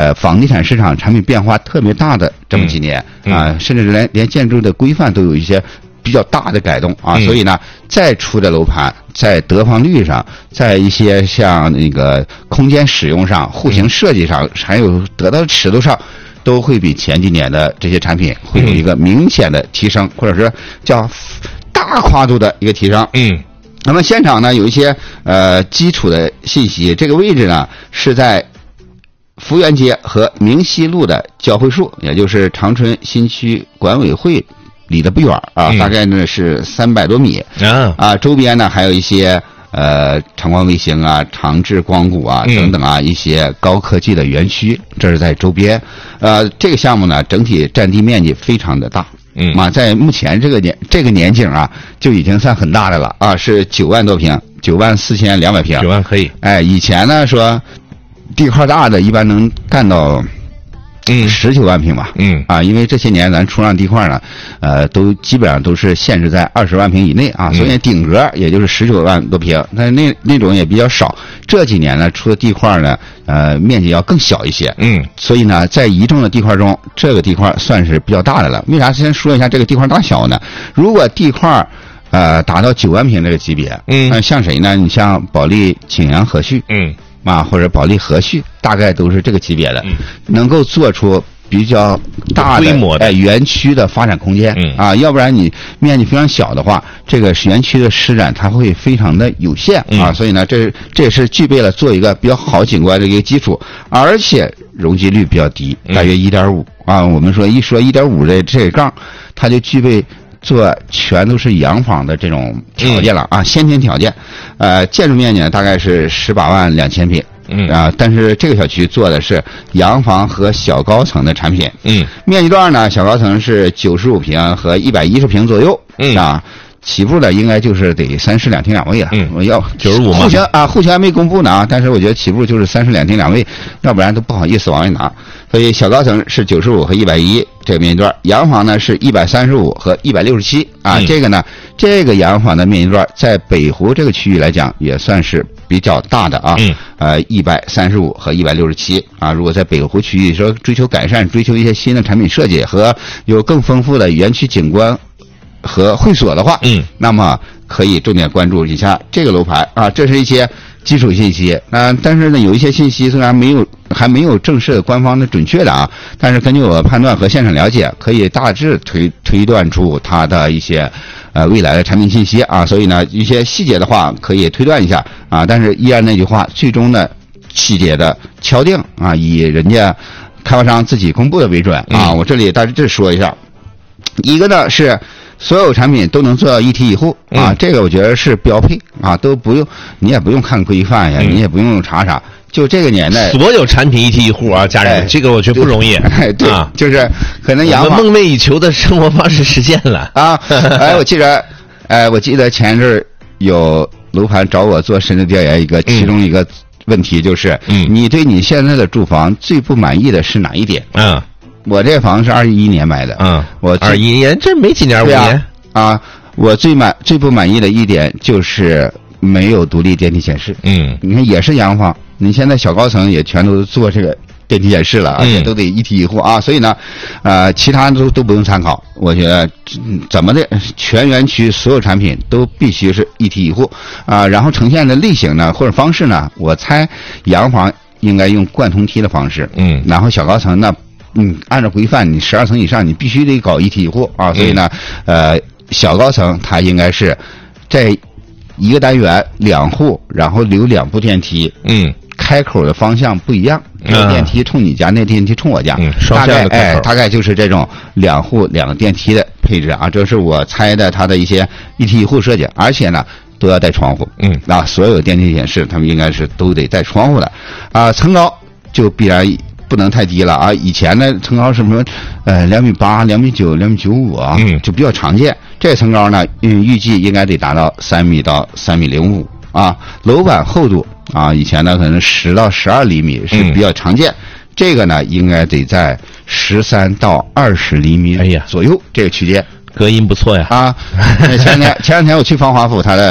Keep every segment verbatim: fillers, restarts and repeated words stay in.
呃房地产市场产品变化特别大的这么几年、嗯嗯、啊，甚至连连建筑的规范都有一些比较大的改动啊，嗯、所以呢，再出的楼盘在得房率上，在一些像那个空间使用上、户型设计上，还有得到的尺度上，都会比前几年的这些产品会有一个明显的提升，或者是叫大跨度的一个提升。嗯。那么现场呢有一些呃基础的信息，这个位置呢是在福源街和明西路的交汇处，也就是长春新区管委会离得不远啊，大概呢是三百多米啊啊，周边呢还有一些呃长光卫星啊、长治光谷啊等等啊一些高科技的园区，这是在周边。呃，这个项目呢整体占地面积非常的大。嗯啊，在目前这个年这个年景啊，就已经算很大的了啊，是九万多平，九万四千两百平， 九万可以。 哎，以前呢说地块大的，一般能干到嗯十九万平吧，嗯啊，因为这些年咱出让地块呢，呃，都基本上都是限制在二十万平以内啊，所以顶格也就是十九万多平，但是那那种也比较少。这几年呢出的地块呢，呃，面积要更小一些，嗯，所以呢，在移动的地块中，这个地块算是比较大的了。为啥？先说一下这个地块大小呢？如果地块呃达到九万平这个级别，嗯，呃、像谁呢？你像保利景阳和序，嗯。啊，或者保利和序，大概都是这个级别的，嗯、能够做出比较大的规模的哎园区的发展空间、嗯、啊，要不然你面积非常小的话，这个园区的施展它会非常的有限、嗯、啊，所以呢，这这也是具备了做一个比较好景观的一个基础，而且容积率比较低，大约 一点五、嗯、啊，我们说一说 一点五 这这杠，它就具备做全都是洋房的这种条件了、嗯、啊，先天条件，呃，建筑面积呢大概是十八万两千平，嗯啊，但是这个小区做的是洋房和小高层的产品，嗯，面积段呢，小高层是九十五平和一百一十平左右，嗯啊。起步的应该就是得三室两厅两卫了，嗯，我要九十五嘛， 户型啊，户型还没公布呢啊，但是我觉得起步就是三室两厅两卫，要不然都不好意思往外拿。所以小高层是九十五和一百一这个面积段，洋房呢是一百三十五和一百六十七啊，嗯、这个呢，这个洋房的面积段在北湖这个区域来讲也算是比较大的啊，嗯、呃，一百三十五和一百六十七啊，如果在北湖区域说追求改善，追求一些新的产品设计和有更丰富的园区景观和会所的话，嗯，那么可以重点关注一下这个楼盘啊，这是一些基础信息啊、呃。但是呢，有一些信息虽然没有还没有正式的官方的准确的啊，但是根据我判断和现场了解，可以大致推推断出它的一些呃未来的产品信息啊。所以呢，一些细节的话可以推断一下啊。但是依然那句话，最终的细节的敲定啊，以人家开发商自己公布的为准啊。嗯、我这里大致说一下，一个呢是。所有产品都能做到一体一户啊、嗯，这个我觉得是标配啊，都不用你也不用看规范呀，嗯、你也不用查啥，就这个年代， 所有产品一体一户啊，家人，哎、这个我觉得不容易。 哎，对，啊、就是可能洋房梦寐以求的生活方式实现了啊。哎，我记得，哎，我记得前一阵儿有楼盘找我做深度调研，一个其中一个问题就是，嗯，你对你现在的住房最不满意的是哪一点？嗯。我这房是二一年买的，嗯，我二一年这没几年，五年啊。我最满最不满意的一点就是没有独立电梯显示，嗯，你看也是洋房，你现在小高层也全都做这个电梯显示了，而且都得一体一户啊，所以呢，呃，其他都都不用参考。我觉得怎么的，全园区所有产品都必须是一体一户啊，然后呈现的类型呢或者方式呢，我猜洋房应该用贯通梯的方式，嗯，然后小高层呢。嗯，按照规范，你十二层以上，你必须得搞一体一户啊。所以呢，呃，小高层它应该是在一个单元两户，然后留两部电梯。嗯，开口的方向不一样，这个电梯冲你家，那电梯冲我家。嗯，大概哎，大概就是这种两户两个电梯的配置啊。这是我猜的它的一些一体一户设计，而且呢都要带窗户。嗯，啊，所有电梯显示他们应该是都得带窗户的啊。层高就必然。不能太低了啊！以前呢，层高什么，呃，两米八、两米九、两米九五啊，嗯，就比较常见。这层高呢，嗯，预计应该得达到三米到三米零五啊。楼板厚度啊，以前呢可能十到十二厘米是比较常见，嗯、这个呢应该得在十三到二十厘米左右、哎、这个区间。 隔音不错呀！ 啊，前两天前两天我去芳华府，它的。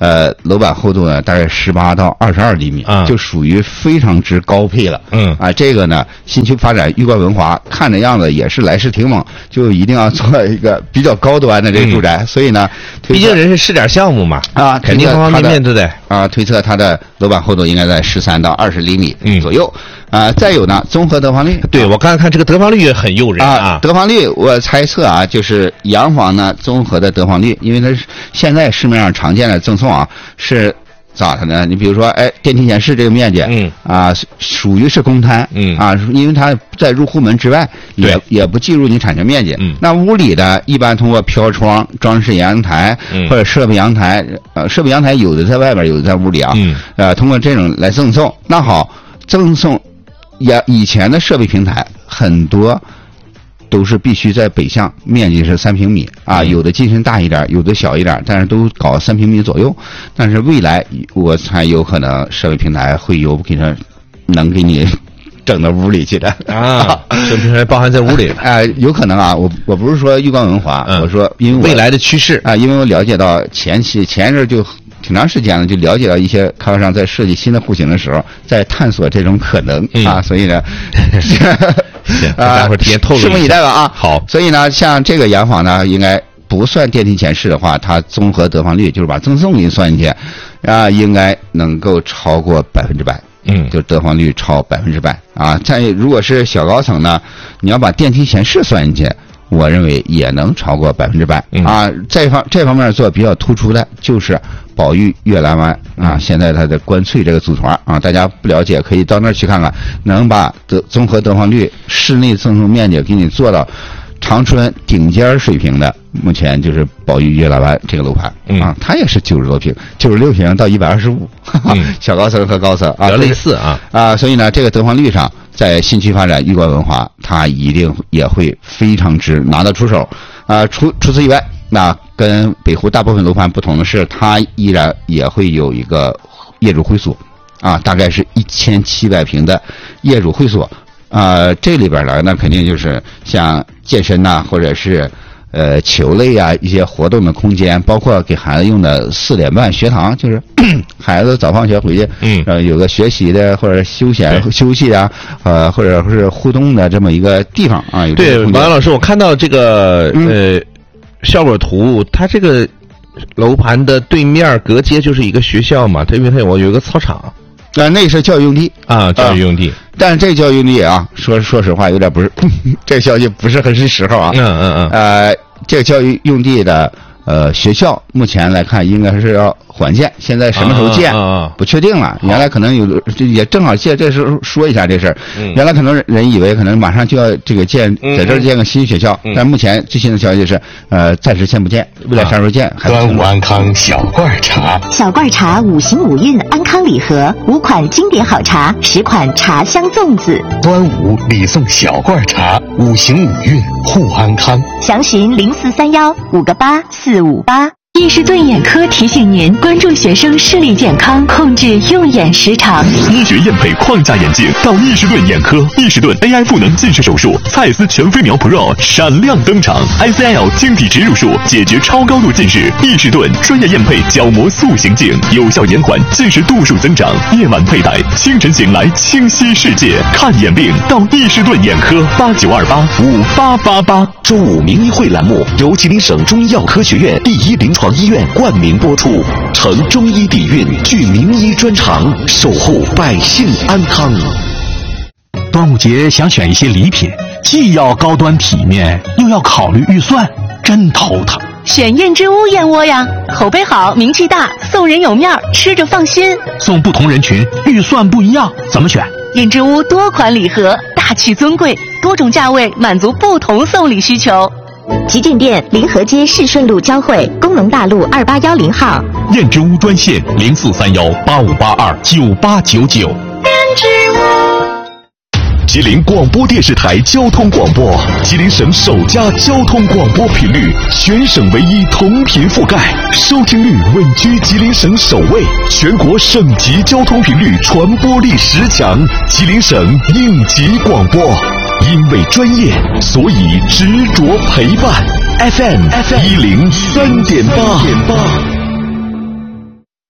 呃，楼板厚度呢大概十八到二十二厘米，啊，就属于非常之高配了。嗯啊，这个呢，新区发展裕冠文华看的样子也是来势挺猛，就一定要做一个比较高端的这个住宅，嗯，所以呢， 毕竟人是试点项目嘛，啊，肯定方方面面对不对？ 啊，推测它的楼板厚度应该在十三到二十厘米左右。嗯、啊，再有呢，综合得房率， 对，我刚才看这个得房率也很诱人啊。 啊得房率，我猜测啊，就是洋房呢综合的得房率，因为它是现在市面上常见的赠送啊是咋的呢？你比如说，哎，电梯显示这个面积，嗯，啊，属于是公摊，嗯，啊，因为它在入户门之外，也也不计入你产权面积。嗯，那屋里的一般通过飘窗、装饰阳台、嗯、或者设备阳台，呃，设备阳台有的在外边，有的在屋里啊，嗯，呃，通过这种来赠送。那好，赠送也以前的设备平台很多。都是必须在北向，面积是三平米啊，有的进深大一点，有的小一点，但是都搞三平米左右。但是未来我才有可能设备平台会有给他能给你整到屋里去的啊，设备平台包含在屋里啊、呃，有可能啊。我我不是说裕冠文华，嗯、我说因为我未来的趋势啊，因为我了解到前期前一阵就挺长时间了，就了解到一些开发商在设计新的户型的时候，在探索这种可能、嗯、啊，所以呢。 啊，待会儿提前透露， 拭目以待吧啊！ 好， 所以呢，像这个洋房呢，应该不算电梯显示的话，它综合得房率就是把赠送给你算进去，啊，应该能够超过百分之百。嗯，就得房率超百分之百啊！再如果是小高层呢，你要把电梯显示算进去，我认为也能超过百分之百啊！这方这方面做比较突出的就是宝玉悦蓝湾啊，现在它的关翠这个组团啊，大家不了解可以到那儿去看看，能把得综合得房率、室内赠送面积给你做到长春顶尖水平的，目前就是宝玉悦蓝湾这个楼盘、嗯、啊，它也是九十多平，九十六平到一百二十五，小高层和高层啊， 比较类似啊啊，所以呢，这个得房率上，在新区发展裕冠文华，它一定也会非常之拿得出手啊。除除此以外，那跟北湖大部分楼盘不同的是，它依然也会有一个业主会所啊，大概是一千七百平的业主会所。啊，这里边呢，那肯定就是像健身呐、啊，或者是呃球类啊一些活动的空间，包括给孩子用的四点半学堂，就是孩子早放学回去，嗯，呃有个学习的或者休闲休息啊，呃或者是互动的这么一个地方啊。有对，王老师，我看到这个、嗯、呃效果图，它这个楼盘的对面隔街就是一个学校嘛，它因为它有有一个操场。 啊，那是教育用地啊，教育用地。啊、 但是这教育用地啊，说说实话，有点不是，这个消息不是很是时候啊。嗯嗯嗯。呃，这个教育用地的呃学校，目前来看应该是要缓建，现在什么时候建、啊啊、不确定了。原来可能有，也正好借这时候说一下这事儿、嗯。原来可能人以为可能马上就要这个建，在这儿建个新学校，嗯、但目前最新的消息是，呃，暂时先不建，未来啥时候建？ 啊、端午安康小罐茶， 小罐茶五行五运安康礼盒，五款经典好茶，十款茶香粽子。 端午礼送小罐茶，五行五运护安康。 详询零四三幺五个八四五八。易士顿眼科提醒您关注学生视力健康，控制用眼时长。 医学验配框架眼镜到易士顿眼科，易士顿 A I 赋能近视手术，蔡司全飞秒 Pro 闪亮登场 ，I C L 晶体植入术解决超高度近视。易士顿专业验配角膜塑形镜，有效延缓近视度数增长。夜晚佩戴，清晨醒来清晰世界。看眼病到易士顿眼科，八九二八五八八八。 周五名医会栏目由吉林省中医药科学院第一临床医院冠名播出，承中医底蕴，具名医专长，守护百姓安康。 端午节想选一些礼品，既要高端体面，又要考虑预算，真头疼。 选燕之屋燕窝呀，口碑好，名气大，送人有面，吃着放心。 送不同人群，预算不一样，怎么选？ 燕之屋多款礼盒，大气尊贵，多种价位满足不同送礼需求。 旗舰店临河街市顺路交汇，工农大路二八幺零号。 燕之屋专线零四三幺八五八二九八九九。 燕之屋。 吉林广播电视台交通广播，吉林省首家交通广播频率，全省唯一同频覆盖，收听率稳居吉林省首位，全国省级交通频率传播力十强，吉林省应急广播。因为专业，所以执着陪伴。F M 一零三点八。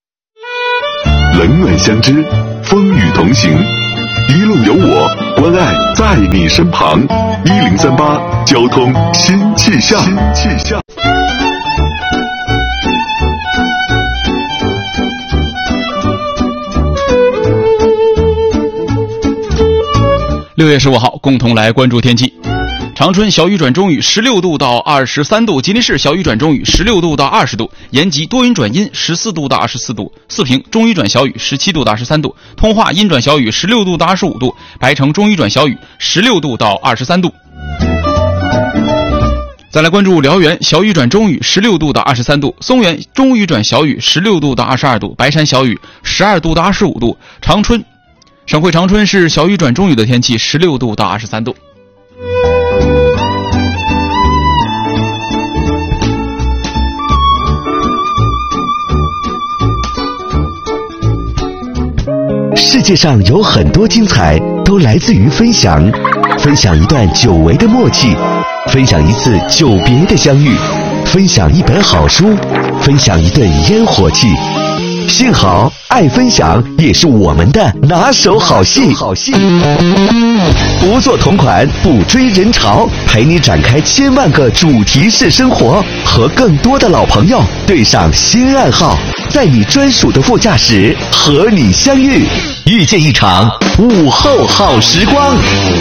冷暖相知，风雨同行。一路有我，关爱在你身旁。一零三八交通新气象。新气象。 六月十五号，共同来关注天气。长春小雨转中雨，十六度到二十三度；吉林市小雨转中雨，十六度到二十度；延吉多云转阴，十四度到二十四度；四平中雨转小雨，十七度到二十三度；通化阴转小雨，十六度到二十五度；白城中雨转小雨，十六度到二十三度。再来关注辽源小雨转中雨，十六度到二十三度；松原中雨转小雨，十六度到二十二度；白山小雨，十二度到二十五度；长春省会长春是小雨转中雨的天气，十六度到二十三度。 世界上有很多精彩都来自于分享，分享一段久违的默契，分享一次久别的相遇，分享一本好书，分享一顿烟火气。幸好爱分享也是我们的拿手好戏。好戏，不做同款，不追人潮，陪你展开千万个主题式生活，和更多的老朋友对上新暗号，在你专属的副驾驶和你相遇，遇见一场午后好时光。